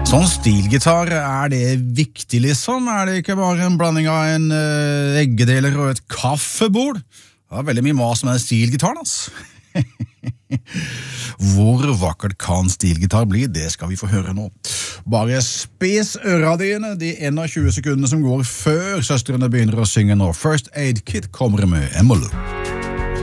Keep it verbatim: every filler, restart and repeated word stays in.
Sånn stilgitar, er det viktig liksom? Er det ikke bare en blanding av en uh, eggedeler og et kaffebord? Det er veldig mye mas med stilgitaren, altså. Hvor vakkert kan stilgitar bli? Det skal vi få høre nå. Bare spes øra dine de tjueen sekundene som går før søstrene begynner å synge nå. First Aid Kit kommer med Emmylou.